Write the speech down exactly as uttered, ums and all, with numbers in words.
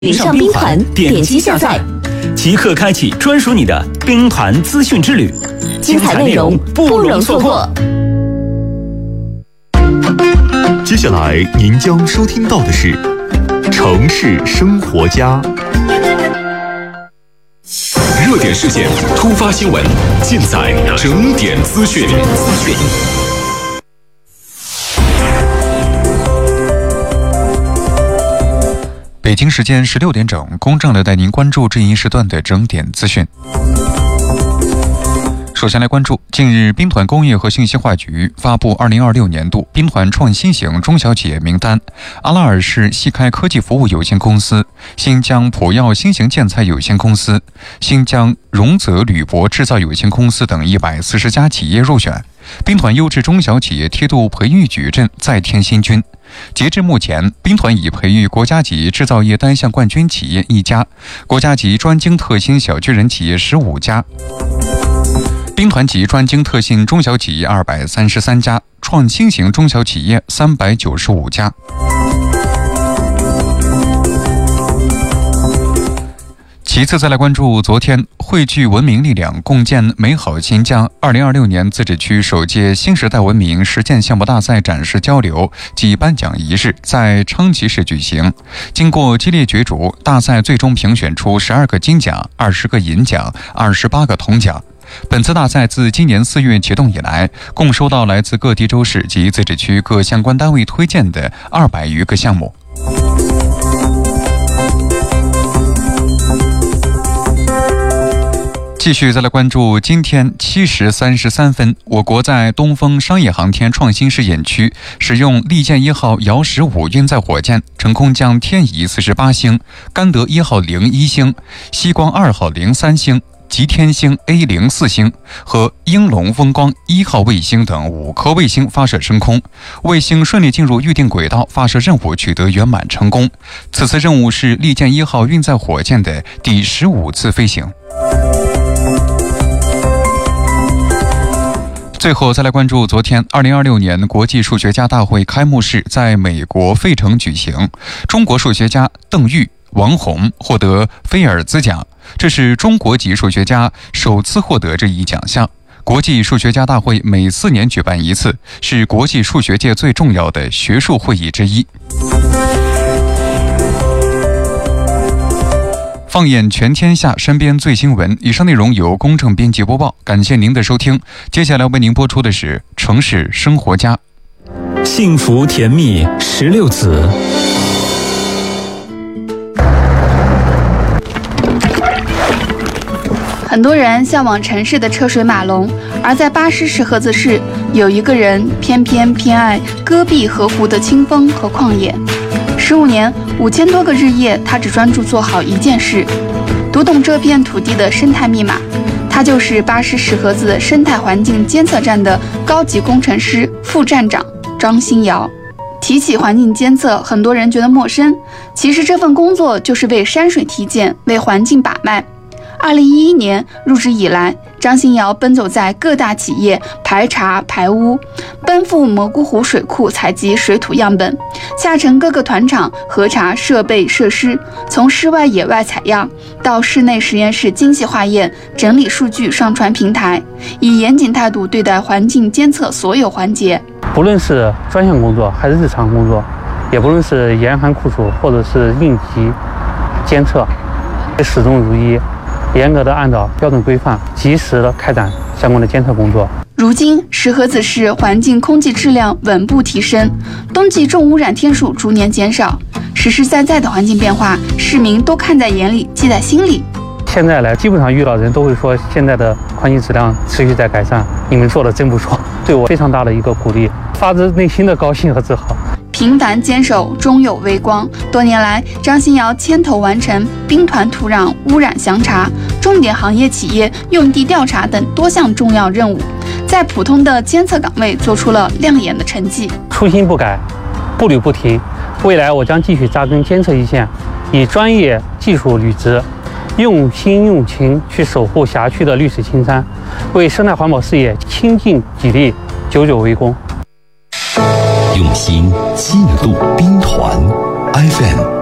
云上兵团，点击下载，即刻开启专属你的兵团资讯之旅，精彩内容不容错过。 接下来您将收听到的是《城市生活家》，热点事件、突发新闻，尽在整点资讯。 北京时间十六点整，公正的带您关注这一时段的整点资讯。首先来关注，近日兵团工业和信息化局发布二零二六年度兵团创新型中小企业名单，阿拉尔市西开科技服务有限公司、新疆普药新型建材有限公司、新疆荣泽铝箔制造有限公司等一百四十家企业入选。兵团优质中小企业梯度培育矩阵再添新军。截至目前，兵团已培育国家级制造业单项冠军企业一家，国家级专精特新小巨人企业十五家，兵团级专精特新中小企业二百三十三家，创新型中小企业三百九十五家。其次，再来关注昨天汇聚文明力量，共建美好新疆二零二六年自治区首届新时代文明实践项目大赛展示交流暨颁奖仪式在昌吉市举行。经过激烈角逐，大赛最终评选出十二个金奖、二十个银奖、二十八个铜奖。本次大赛自今年四月启动以来，共收到来自各地州市及自治区各相关单位推荐的二百余个项目。继续再来关注，今天七时三十三分，我国在东风商业航天创新试验区使用利剑一号遥十五运载火箭，成功将天仪四十八星、甘德一号零一星、西光二号零三星、吉天星 A 零四星和鹰龙风光一号卫星等五颗卫星发射升空，卫星顺利进入预定轨道，发射任务取得圆满成功。此次任务是利剑一号运载火箭的第十五次飞行。最后再来关注，昨天二零二六年国际数学家大会开幕式在美国费城举行，中国数学家邓玉、王宏获得菲尔兹奖，这是中国籍数学家首次获得这一奖项。国际数学家大会每四年举办一次，是国际数学界最重要的学术会议之一。放眼全天下，身边最新闻。以上内容由公正编辑播报，感谢您的收听。接下来为您播出的是城市生活家。 幸福甜蜜十六子。 很多人向往城市的车水马龙，而在巴师石河子市，有一个人偏偏偏爱戈壁河湖的清风和旷野。十五年五千多个日夜，他只专注做好一件事，读懂这片土地的生态密码。他就是巴师石河子生态环境监测站的高级工程师副站长张新尧。提起环境监测，很多人觉得陌生，其实这份工作就是为山水体检，为环境把脉。二零一一年入职以来，张新尧奔走在各大企业排查排污，奔赴蘑菇湖水库采集水土样本，下沉各个团场核查设备设施，从室外野外采样到室内实验室精细化验，整理数据上传平台，以严谨态度对待环境监测所有环节。 不论是专项工作还是日常工作，也不论是严寒酷暑或者是应急监测，始终如一，严格的按照标准规范，及时的开展相关的监测工作。 如今，石河子市环境空气质量稳步提升，冬季重污染天数逐年减少，实实在在的环境变化，市民都看在眼里，记在心里。 现在来，基本上遇到人都会说，现在的环境质量持续在改善，你们做的真不错，对我非常大的一个鼓励，发自内心的高兴和自豪。 平凡坚守，终有微光。多年来，张新尧牵头完成兵团土壤污染详查、重点行业企业用地调查等多项重要任务，在普通的监测岗位做出了亮眼的成绩。 初心不改，步履不停，未来我将继续扎根监测一线，以专业技术履职，用心用情去守护辖区的绿水青山，为生态环保事业倾尽己力，久久为功。 用心记录兵团 F M